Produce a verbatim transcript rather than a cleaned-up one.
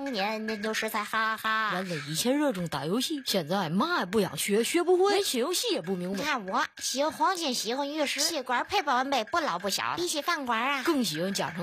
童年那都是在哈哈。 原来以前热衷打游戏，现在嘛也不想学，学不会，连新游戏也不明白。 你看我喜欢黄金，喜欢玉石，吸管配保温杯，不老不小，比起饭馆啊， 更喜欢加成